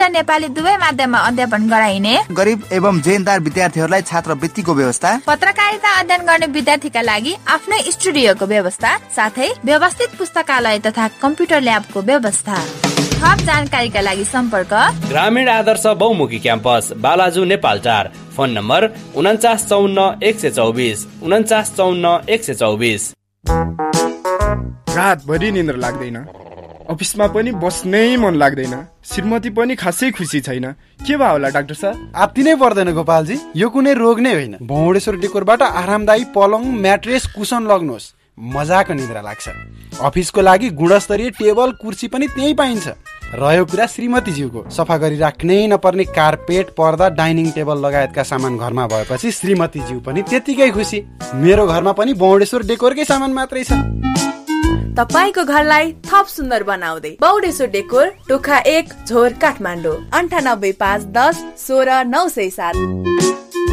नेपाली दुवै माध्यममा अध्यापन गराइने, गरिब एवं जेनदार विद्यार्थीहरूलाई छात्रवृत्तिको व्यवस्था, पत्रकारिता अध्ययन गर्ने विद्यार्थीका लागि आफ्नै स्टुडियोको व्यवस्था, साथै व्यवस्थित पुस्तकालय तथा कम्प्युटर ल्याबको व्यवस्था। थप जानकारीका लागि सम्पर्क ग्रामीण आदर्श बहुमुखी campus, Balaju, Nepal 4। Phone number 4954 124 4954 124। रातभरि निन्द्रा लाग्दैन, अफिसमा पनि बस्नै मन लाग्दैन, श्रीमती पनि खासै खुसी छैन। के भयो होला डाक्टर साहब? आत्ति नै पर्दैन गोपालजी, यो कुनै रोग नै होइन। भौडेश्वर डेकोरबाट आरामदायी पलङ, म्याट्रेस, कुसन लग्नुहोस्, मजाको निद्रा लाग्छ। अफिसको लागि गुणस्तरीय टेबल, कुर्सी पनि त्यही पाइन्छ। रह्यो कुरा श्रीमतीज्यूको, सफा गरिराख्नै नपर्ने कार्पेट, पर्दा, डाइनिङ टेबल लगायतका सामान घरमा भएपछि श्रीमतीज्यू पनि त्यतिकै खुसी। मेरो घरमा पनि भौडेश्वर डेकोरकै सामान मात्रै छ। तपाईको घरलाई थप सुन्दर बनाउँदै भौडेश्वर डेकोर, टोखा 1, झोर, काठमाडौँ 98 510 16 907।